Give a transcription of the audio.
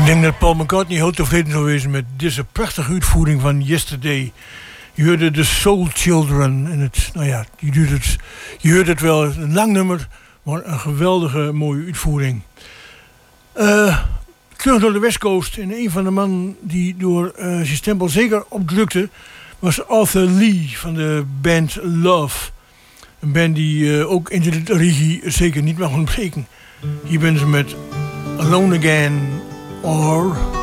denk dat Paul McCartney heel tevreden zou wezen met deze prachtige uitvoering van Yesterday. Je hoorde de Soul Children. En het, nou ja, je hoort het wel, een lang nummer, maar een geweldige mooie uitvoering. Terug naar de West Coast. En een van de mannen die door zijn stempel zeker opdrukte was Arthur Lee van de band Love. Een band die ook in de regie zeker niet mag ontbreken. Hier ben ze met Alone Again or